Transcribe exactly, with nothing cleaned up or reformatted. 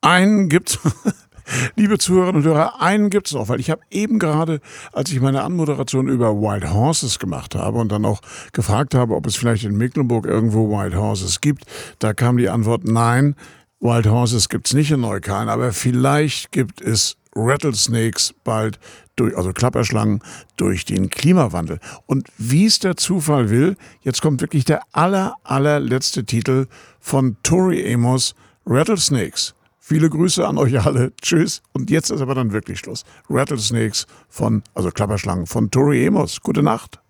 Einen gibt's, liebe Zuhörerinnen und Hörer, einen gibt's noch, weil ich habe eben gerade, als ich meine Anmoderation über Wild Horses gemacht habe und dann auch gefragt habe, ob es vielleicht in Mecklenburg irgendwo Wild Horses gibt, da kam die Antwort, nein, Wild Horses gibt's nicht in Neukölln, aber vielleicht gibt es Rattlesnakes bald, durch, also Klapperschlangen, durch den Klimawandel. Und wie es der Zufall will, jetzt kommt wirklich der aller, allerletzte Titel von Tori Amos, Rattlesnakes. Viele Grüße an euch alle. Tschüss. Und jetzt ist aber dann wirklich Schluss. Rattlesnakes von, also Klapperschlangen von Tori Amos. Gute Nacht.